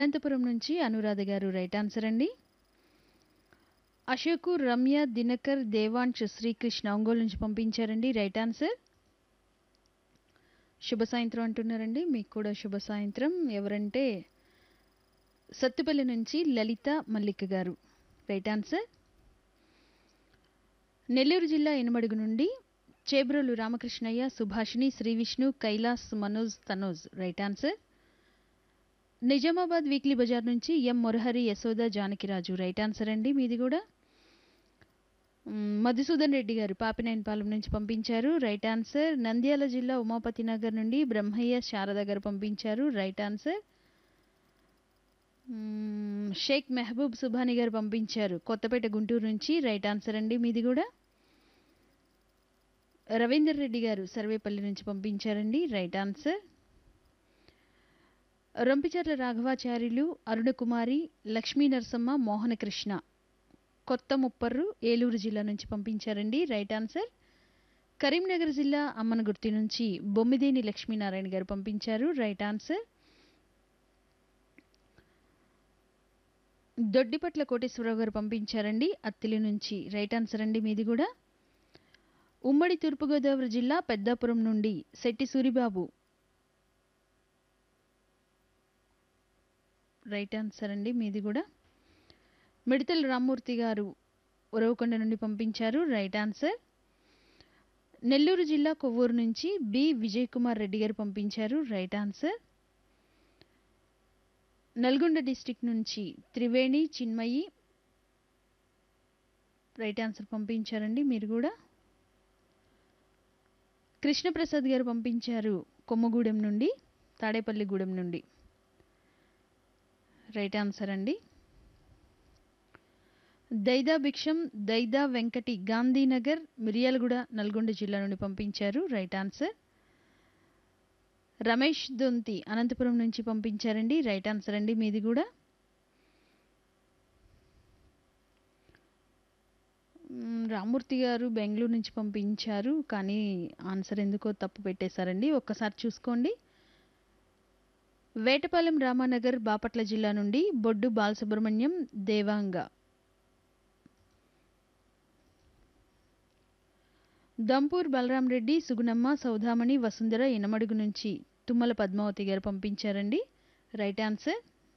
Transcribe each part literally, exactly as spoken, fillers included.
అనంతపురం నుంచి అనురాధ గారు right answer అండి. అశోకు, రమ్య, దినకర్, దేవాంశ్, శ్రీకృష్ణ ఒంగోలు నుంచి పంపించారండి రైట్ ఆన్సర్. శుభ సాయంత్రం అంటున్నారండి. మీకు కూడా శుభ సాయంత్రం. ఎవరంటే సత్తుపల్లి నుంచి లలిత మల్లిక్ గారు రైట్ ఆన్సర్. నెల్లూరు జిల్లా ఇనమడుగు నుండి Chebrolu Ramakrishnaiah, Subhashini, Sri Vishnu, Kailash, Manoj, Tanoj right answer. Nizamabad weekly Bazar నుంచి ఎం మురహరి, యశోద, జానకిరాజు రైట్ ఆన్సర్ అండి. మీది కూడా మ్, మధుసూదన్ రెడ్డి గారు పాపినేనిపాలెం నుంచి పంపించారు రైట్ ఆన్సర్. నంద్యాల జిల్లా ఉమాపతి నగర్ నుండి బ్రహ్మయ్య, శారద గారు పంపించారు రైట్ ఆన్సర్. మ్, షేక్ మెహబూబ్ సుభాని గారు పంపించారు కొత్తపేట గుంటూరు నుంచి రైట్ ఆన్సర్ అండి. మీది కూడా రవీందర్ రెడ్డి గారు సర్వేపల్లి నుంచి పంపించారండి రైట్ ఆన్సర్. రొంపిచర్ల రాఘవాచార్యులు, అరుణకుమారి, లక్ష్మీ నరసమ్మ, మోహనకృష్ణ కొత్త ముప్పర్రు ఏలూరు జిల్లా నుంచి పంపించారండి రైట్ ఆన్సర్. కరీంనగర్ జిల్లా అమ్మనగుర్తి నుంచి బొమ్మిదేని లక్ష్మీనారాయణ గారు పంపించారు రైట్ ఆన్సర్. దొడ్డిపట్ల కోటేశ్వరరావు గారు పంపించారండి అత్తిలి నుంచి రైట్ ఆన్సర్ అండి. మీది కూడా ఉమ్మడి తూర్పుగోదావరి జిల్లా పెద్దాపురం నుండి శెట్టి సూరిబాబు రైట్ ఆన్సర్ అండి. మీది కూడా మిడతల రామ్మూర్తి గారు ఉరవకొండ నుండి పంపించారు రైట్ ఆన్సర్. నెల్లూరు జిల్లా కొవ్వూరు నుంచి బి విజయ్ కుమార్ రెడ్డి గారు పంపించారు రైట్ ఆన్సర్. నల్గొండ డిస్టిక్ నుంచి త్రివేణి, చిన్మయి రైట్ ఆన్సర్ పంపించారండి. మీరు కూడా కృష్ణప్రసాద్ గారు పంపించారు కొమ్మగూడెం నుండి, తాడేపల్లిగూడెం నుండి రైట్ ఆన్సర్ అండి. దైదా భిక్షం, దైదా వెంకటి గాంధీనగర్, మిర్యాలగూడ, నల్గొండ జిల్లా నుండి పంపించారు రైట్ ఆన్సర్. రమేష్ దొంతి అనంతపురం నుంచి పంపించారండి రైట్ ఆన్సర్ అండి. మీది కూడా మ్, రామ్మూర్తి గారు బెంగళూరు నుంచి పంపించారు కానీ ఆన్సర్ ఎందుకో తప్పు పెట్టేశారండి. ఒక్కసారి చూసుకోండి. వేటపాలెం రామానగర్, బాపట్ల జిల్లా నుండి బొడ్డు బాలసుబ్రహ్మణ్యం, దేవాంగ, దంపూర్ బలరాం రెడ్డి, సుగుణమ్మ, సౌదామణి, వసుంధర ఇనమడుగు నుంచి తుమ్మల పద్మావతి గారు పంపించారండి రైట్ ఆన్సర్.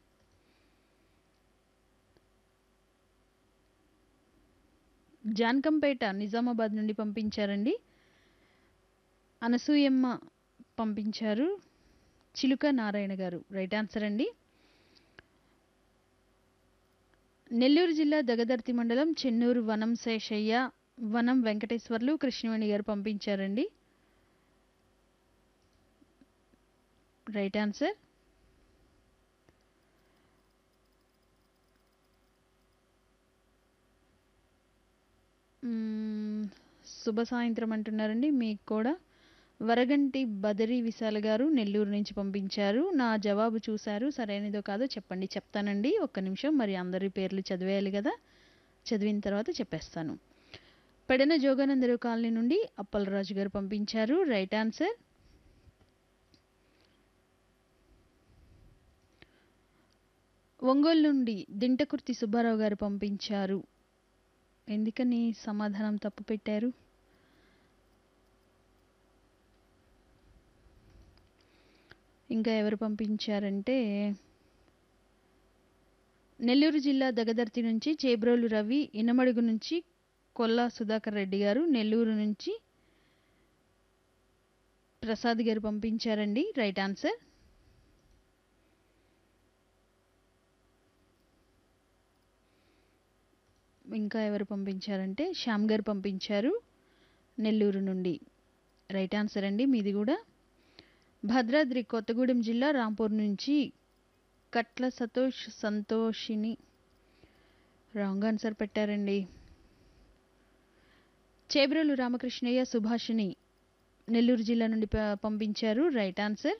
జాన్కంపేట నిజామాబాద్ నుండి పంపించారండి అనసూయమ్మ పంపించారు, చిలుక నారాయణ గారు రైట్ ఆన్సర్ అండి. నెల్లూరు జిల్లా దగదర్తి మండలం చెన్నూరు వనం శేషయ్య, వనం వెంకటేశ్వర్లు, కృష్ణవేణి గారు పంపించారండి రైట్ ఆన్సర్. మ్మ్, శుభ సాయంత్రం అంటున్నారండి. మీకు కూడా వరగంటి బదరి విశాల గారు నెల్లూరు నుంచి పంపించారు. నా జవాబు చూశారు, సరైనదో కాదో చెప్పండి. చెప్తానండి ఒక్క నిమిషం. మరి అందరి పేర్లు చదివేయాలి కదా, చదివిన తర్వాత చెప్పేస్తాను. పెడన జోగానందరావు కాలనీ నుండి అప్పలరాజు గారు పంపించారు రైట్ ఆన్సర్. ఒంగోలు నుండి దింటకుర్తి సుబ్బారావు గారు పంపించారు. ఎందుకని సమాధానం తప్పు పెట్టారు? ఇంకా ఎవరు పంపించారంటే నెల్లూరు జిల్లా దగదర్తి నుంచి చేబ్రోలు రవి, ఇనమడుగు నుంచి కొల్లా సుధాకర్ రెడ్డి గారు, నెల్లూరు నుంచి ప్రసాద్ గారు పంపించారండి రైట్ ఆన్సర్. ఇంకా ఎవరు పంపించారంటే శ్యామ్ గారు పంపించారు నెల్లూరు నుండి రైట్ ఆన్సర్ అండి. మీది కూడా భద్రాద్రి కొత్తగూడెం జిల్లా రాంపూర్ నుంచి కట్ల సతోష్, సంతోషిని రాంగ్ ఆన్సర్ పెట్టారండి. చేబ్రోలు రామకృష్ణయ్య, సుభాషిణి నెల్లూరు జిల్లా నుండి ప- పంపించారు రైట్ ఆన్సర్.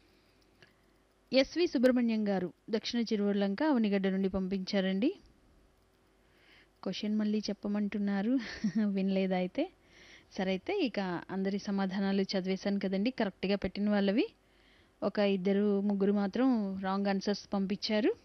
ఎస్వి సుబ్రహ్మణ్యం గారు దక్షిణ చిరువల్లంక, అవనిగడ్డ నుండి పంపించారండి. క్వశ్చన్ మళ్ళీ చెప్పమంటున్నారు వినలేదా అయితే? సరే అయితే ఇక అందరి సమాధానాలు చదివేశాను కదండి కరెక్ట్గా పెట్టిన వాళ్ళవి. ఒక ఇద్దరు ముగ్గురు మాత్రం రాంగ్ ఆన్సర్స్ పంపించారు.